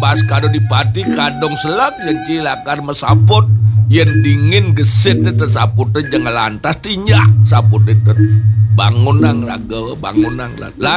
pas kado dipati kadong selak yang cilakan mesaput yang dingin gesit tersaput jangan lantas tinjak saput itu bangunang raga bangunang